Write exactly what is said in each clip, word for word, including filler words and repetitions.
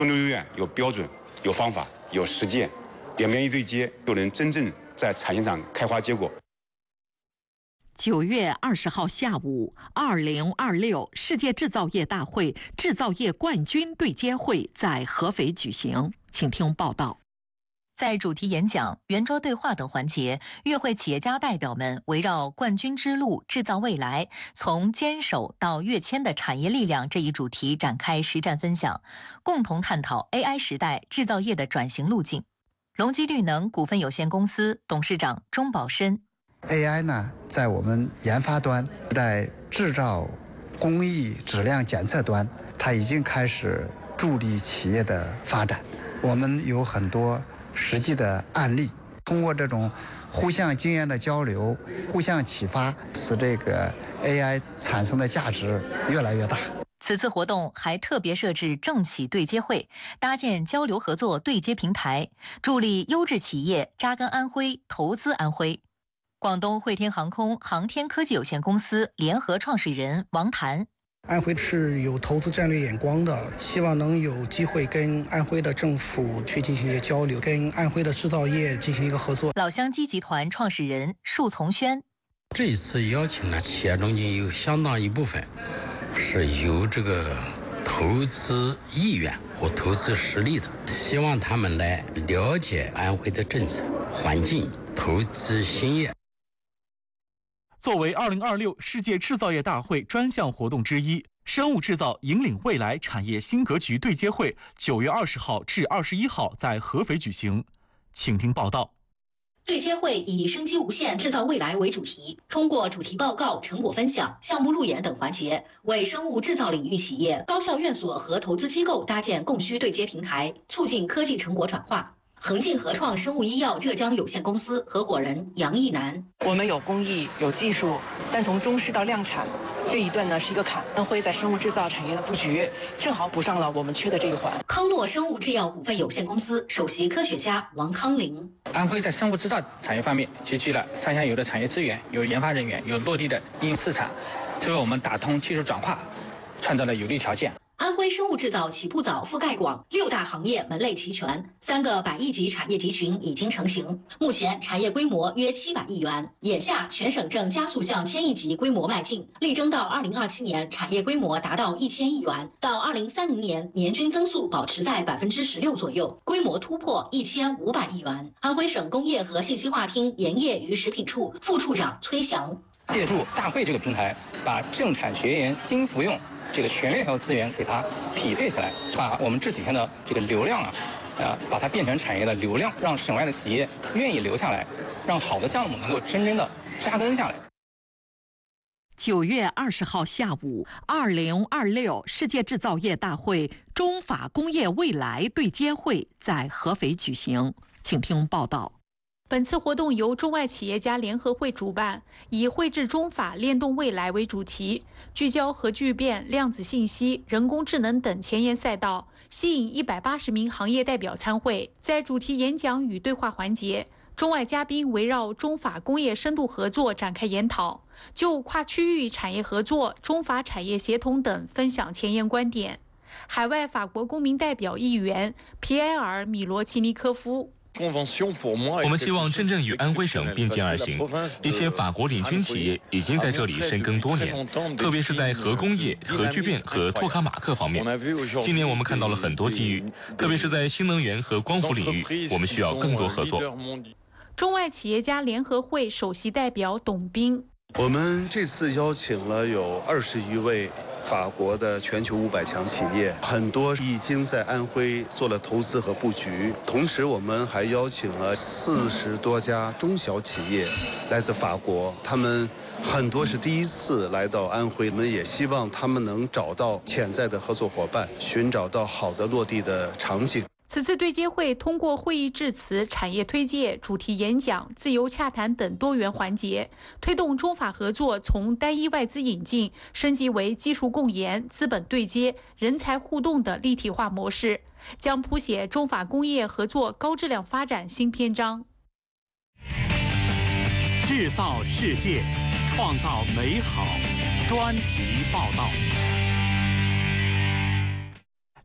中研院有标准、有方法、有实践，两边一对接，就能真正在产业上开花结果。 九月二十号下午，二零二六世界制造业大会制造业冠军对接会在合肥举行，请听报道。 在主题演讲、圆桌对话等环节，与会企业家代表们围绕冠军之路制造未来，从坚守到跃迁的产业力量这一主题展开实战分享，共同探讨 A I 时代制造业的转型路径。隆基绿能股份有限公司董事长钟宝申 ：A I 呢，在我们研发端，在制造、工艺、质量检测端，它已经开始助力企业的发展。我们有很多实际的案例，通过这种互相经验的交流、互相启发，使这个 A I 产生的价值越来越大。 此次活动还特别设置政企对接会，搭建交流合作对接平台，助力优质企业扎根安徽、投资安徽。广东汇天航空航天科技有限公司联合创始人王谭： 安徽是有投资战略眼光的，希望能有机会跟安徽的政府去进行一个交流，跟安徽的制造业进行一个合作。 老乡鸡集团创始人束从轩： 这一次邀请的企业中间有相当一部分是有这个投资意愿和投资实力的，希望他们来了解安徽的政策环境，投资兴业。 作为二零二六世界制造业大会专项活动之一，生物制造引领未来产业新格局对接会九月二十号至二十一号在合肥举行，请听报道。 对接会以生机无限制造未来为主题，通过主题报告、成果分享、项目路演等环节，为生物制造领域企业、高校院所和投资机构搭建供需对接平台，促进科技成果转化。恒进合创生物医药浙江有限公司合伙人杨毅南： 我们有工艺、有技术，但从中试到量产这一段呢是一个坎。安徽在生物制造产业的布局，正好补上了我们缺的这一环。 康诺生物制药股份有限公司首席科学家王康林： 安徽在生物制造产业方面集聚了三下游的产业资源，有研发人员，有落地的应用市场，这为我们打通技术转化创造了有利条件。 安徽生物制造起步早、覆盖广，六大行业门类齐全，三个百亿级产业集群已经成型，目前产业规模约七百亿元。眼下全省正加速向千亿级规模迈进，力争到二零二七年产业规模达到一千亿元，到二零三零年年均增速保持在百分之十六左右，规模突破一千五百亿元。安徽省工业和信息化厅盐业与食品处副处长崔翔： 借助大会这个平台，把政产学研精服用这个全链条资源给它匹配起来，把我们这几天的这个流量啊，呃，把它变成产业的流量，让省外的企业愿意留下来，让好的项目能够真正的扎根下来。 九月二十号下午，二零二六世界制造业大会中法工业未来对接会在合肥举行，请听报道。 本次活动由中外企业家联合会主办，以绘制中法联动未来为主题，聚焦核聚变、量子信息、人工智能等前沿赛道，吸引一百八十名行业代表参会。在主题演讲与对话环节，中外嘉宾围绕中法工业深度合作展开研讨，就跨区域产业合作、中法产业协同等分享前沿观点。海外法国公民代表议员皮埃尔·米罗奇尼科夫： 我们希望真正与安徽省并肩而行。一些法国领军企业已经在这里深耕多年，特别是在核工业、核聚变和托卡马克方面。今年我们看到了很多机遇，特别是在新能源和光伏领域，我们需要更多合作。 中外企业家联合会首席代表董斌： 我们这次邀请了有二十余位法国的全球五百强企业，很多已经在安徽做了投资和布局。同时，我们还邀请了四十多家中小企业来自法国，他们很多是第一次来到安徽。我们也希望他们能找到潜在的合作伙伴，寻找到好的落地的场景。 此次对接会通过会议致辞、产业推介、主题演讲、自由洽谈等多元环节，推动中法合作从单一外资引进升级为技术共研、资本对接、人才互动的立体化模式，将谱写中法工业合作高质量发展新篇章。 制造世界，创造美好。专题报道。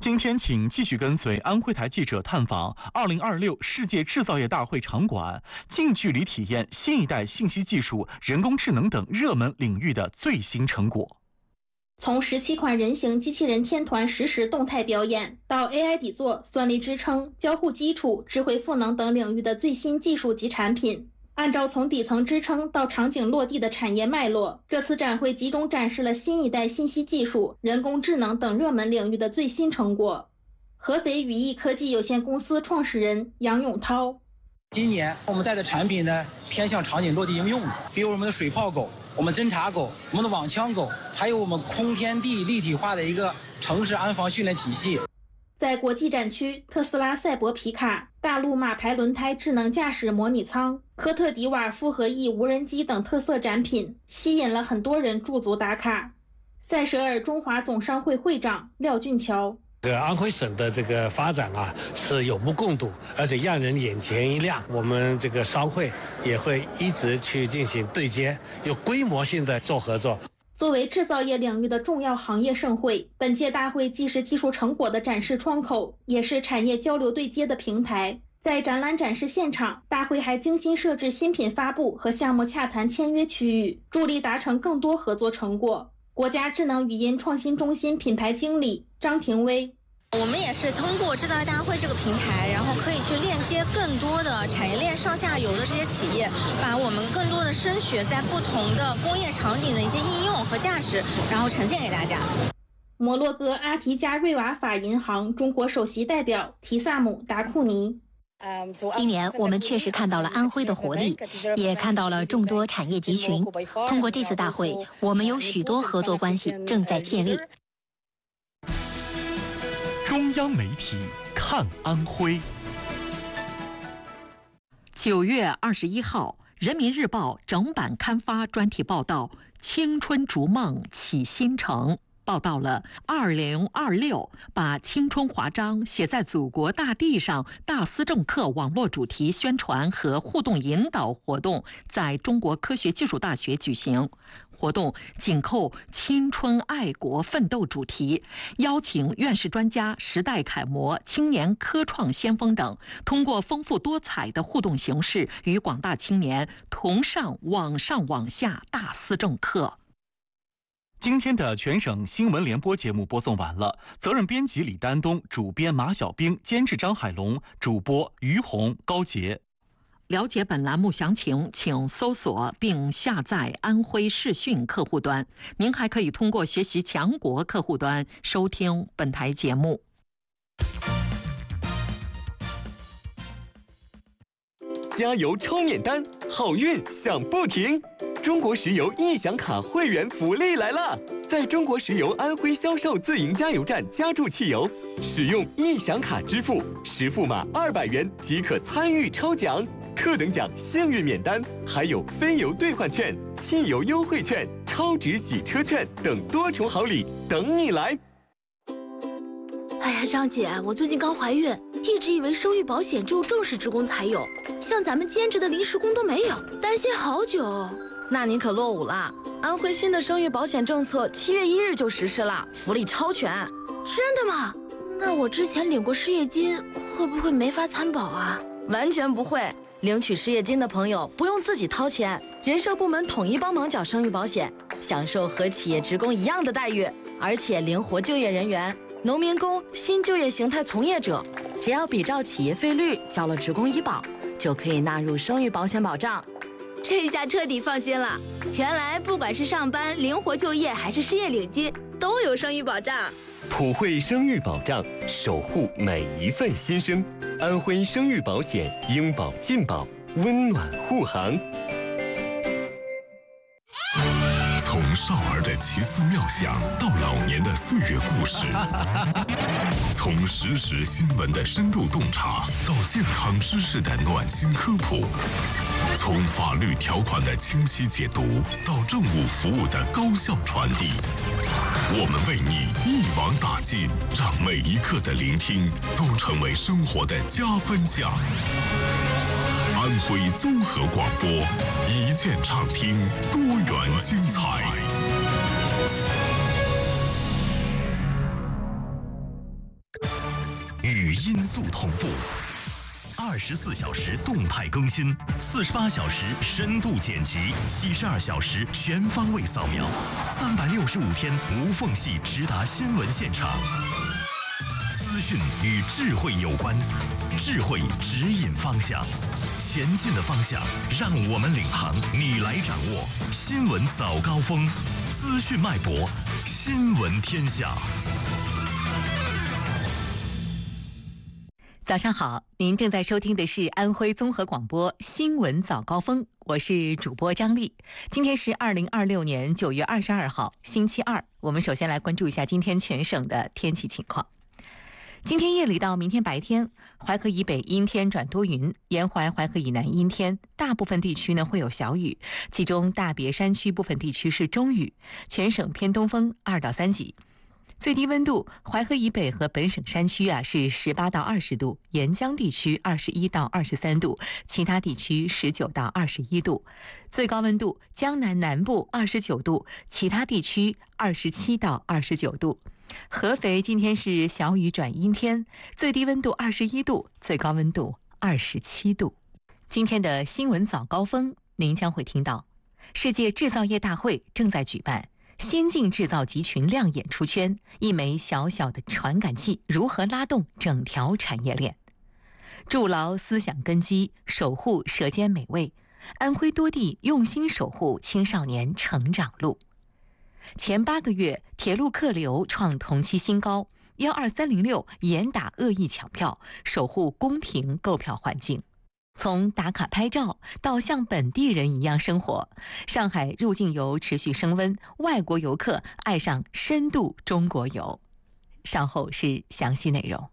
今天，请继续跟随安徽台记者探访二零二六世界制造业大会场馆，近距离体验新一代信息技术、人工智能等热门领域的最新成果。 从十七款人形机器人天团实时动态表演，到 A I 底座、算力支撑、交互基础、智慧赋能等领域的最新技术及产品，按照从底层支撑到场景落地的产业脉络，这次展会集中展示了新一代信息技术、人工智能等热门领域的最新成果。合肥语义科技有限公司创始人杨永涛： 今年我们带的产品呢，偏向场景落地应用，比如我们的水炮狗、我们侦察狗、我们的网枪狗，还有我们空天地立体化的一个城市安防训练体系。 在国际展区，特斯拉赛博皮卡、大陆马牌轮胎智能驾驶模拟舱、科特迪瓦复合翼无人机等特色展品，吸引了很多人驻足打卡。塞舌尔中华总商会会长廖俊桥： 这个安徽省的这个发展啊，是有目共睹，而且让人眼前一亮。我们这个商会也会一直去进行对接，有规模性的做合作。 作为制造业领域的重要行业盛会，本届大会既是技术成果的展示窗口，也是产业交流对接的平台。在展览展示现场，大会还精心设置新品发布和项目洽谈签约区域，助力达成更多合作成果。国家智能语音创新中心品牌经理张廷威： 我们也是通过制造业大会这个平台，然后可以去链接更多的产业链上下游的这些企业，把我们更多的深学在不同的工业场景的一些应用和价值，然后呈现给大家。 摩洛哥阿提加瑞瓦法银行中国首席代表提萨姆达库尼： 今年我们确实看到了安徽的活力，也看到了众多产业集群。通过这次大会，我们有许多合作关系正在建立。 中央媒体看安徽。 九月二十一号，《人民日报》整版刊发专题报道《青春逐梦启新城》。报道了二零二六把青春华章写在祖国大地上大思政课网络主题宣传和互动引导活动在中国科学技术大学举行。活动紧扣青春爱国奋斗主题，邀请院士专家、时代楷模、青年科创先锋等，通过丰富多彩的互动形式，与广大青年同上网上网下大思政课。 今天的全省新闻联播节目播送完了，责任编辑李丹东，主编马小兵，监制张海龙，主播于红、高杰。 了解本栏目详情，请搜索并下载安徽视讯客户端。您还可以通过学习强国客户端收听本台节目。 加油抽免单，好运享不停！中国石油易享卡会员福利来了！在中国石油安徽销售自营加油站加注汽油，使用易享卡支付，实付码二百元即可参与抽奖。特等奖幸运免单，还有非油兑换券、汽油优惠券、超值洗车券等多重好礼等你来！ 哎呀，张姐，我最近刚怀孕，一直以为生育保险只有正式职工才有，像咱们兼职的临时工都没有，担心好久。 那您可落伍了，安徽新的生育保险政策七月一日就实施了，福利超全。 真的吗？那我之前领过失业金，会不会没法参保啊？ 完全不会，领取失业金的朋友不用自己掏钱，人社部门统一帮忙缴生育保险，享受和企业职工一样的待遇，而且灵活就业人员。农民工、新就业形态从业者，只要比照企业费率交了职工医保，就可以纳入生育保险保障。 这下彻底放心了，原来不管是上班、灵活就业还是失业领金，都有生育保障。 普惠生育保障，守护每一份新生。安徽生育保险，应保尽保，温暖护航。 从少儿的奇思妙想到老年的岁月故事，从实时新闻的深度洞察到健康知识的暖心科普，从法律条款的清晰解读到政务服务的高效传递，我们为你一网打尽，让每一刻的聆听都成为生活的加分项。安徽综合广播，一键畅听，多元精彩。 与音速同步，二十四小时动态更新，四十八小时深度剪辑，七十二小时全方位扫描，三百六十五天无缝隙直达新闻现场。资讯与智慧有关，智慧指引方向，前进的方向让我们领航，你来掌握。新闻早高峰，资讯脉搏，新闻天下。 早上好，您正在收听的是安徽综合广播新闻早高峰，我是主播张丽。今天是二零二六年九月二十二号，星期二。我们首先来关注一下今天全省的天气情况。今天夜里到明天白天，淮河以北阴天转多云，沿淮淮河以南阴天，大部分地区呢会有小雨，其中大别山区部分地区是中雨，全省偏东风二到三级。最低温度，淮河以北和本省山区啊是十八到二十度，沿江地区二十一到二十三度，其他地区十九到二十一度。最高温度，江南南部二十九度，其他地区二十七到二十九度。合肥今天是小雨转阴天，最低温度二十一度，最高温度二十七度。今天的新闻早高峰，您将会听到世界制造业大会正在举办，先进制造集群亮眼出圈，一枚小小的传感器如何拉动整条产业链？筑牢思想根基，守护舌尖美味，安徽多地用心守护青少年成长路。前八个月，铁路客流创同期新高，幺二三零六严打恶意抢票，守护公平购票环境。从打卡拍照到像本地人一样生活，上海入境游持续升温，外国游客爱上深度中国游。稍后是详细内容。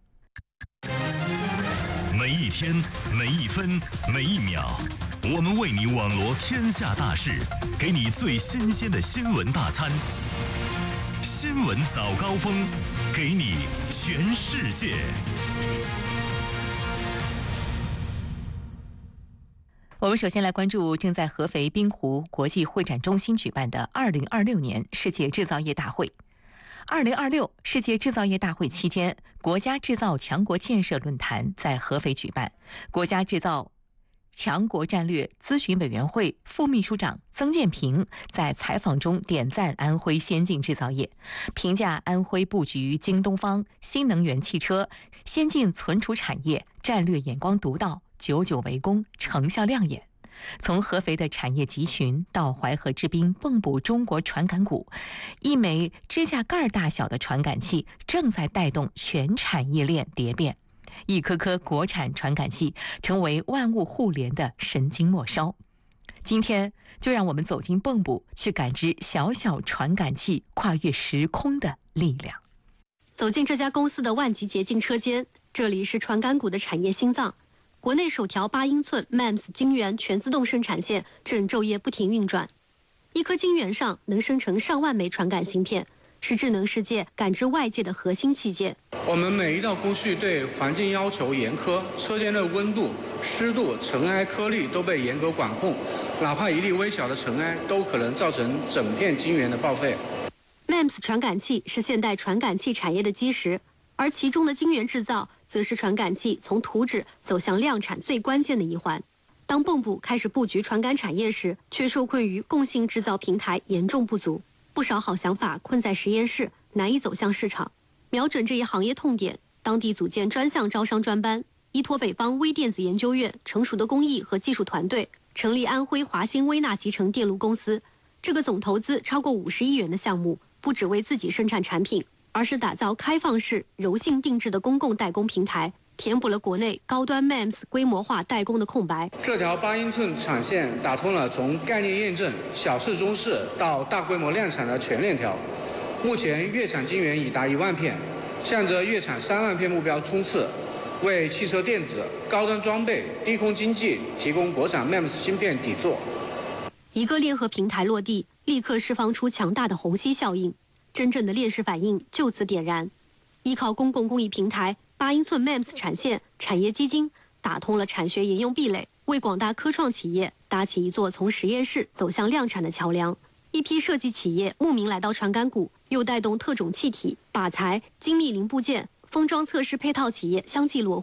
每一天，每一分，每一秒，我们为你网罗天下大事，给你最新鲜的新闻大餐。新闻早高峰，给你全世界。 我们首先来关注正在合肥滨湖国际会展中心举办的二零二六年世界制造业大会。二零二六世界制造业大会期间，国家制造强国建设论坛在合肥举办。国家制造强国战略咨询委员会副秘书长曾建平在采访中点赞安徽先进制造业，评价安徽布局京东方、新能源汽车、先进存储产业战略眼光独到，久久为功，成效亮眼。从合肥的产业集群到淮河之滨蚌埠中国传感股，一枚指甲盖大小的传感器正在带动全产业链蝶变，一颗颗国产传感器成为万物互联的神经末梢。今天就让我们走进蚌埠，去感知小小传感器跨越时空的力量。 走进这家公司的万级洁净车间，这里是传感股的产业心脏。国内首条八英寸 M E M S 晶圆全自动生产线正昼夜不停运转，一颗晶圆上能生成上万枚传感芯片，是智能世界感知外界的核心器件。 我们每一道工序对环境要求严苛，车间的温度、湿度、尘埃、颗粒都被严格管控，哪怕一粒微小的尘埃都可能造成整片晶圆的报废。 M E M S 传感器是现代传感器产业的基石，而其中的晶圆制造则是传感器从图纸走向量产最关键的一环。当蚌埠开始布局传感产业时，却受困于共性制造平台严重不足，不少好想法困在实验室，难以走向市场。瞄准这一行业痛点，当地组建专项招商专班，依托北方微电子研究院成熟的工艺和技术团队，成立安徽华兴微纳集成电路公司。这个总投资超过五十亿元的项目，不只为自己生产产品，而是打造开放式、柔性定制的公共代工平台，填补了国内高端 M E M S 规模化代工的空白。 这条八英寸产线打通了从概念验证、小试中试到大规模量产的全链条。目前月产晶圆已达一万片，向着月产三万片目标冲刺，为汽车电子、高端装备、低空经济提供国产 M E M S 芯片底座。 一个联合平台落地，立刻释放出强大的虹吸效应。真正的链式反应就此点燃。依靠公共工艺平台、八英寸 M E M S 产线、产业基金，打通了产学研用壁垒，为广大科创企业搭起一座从实验室走向量产的桥梁。一批设计企业慕名来到传感股，又带动特种气体、靶材、精密零部件、 封装测试配套企业相继落户。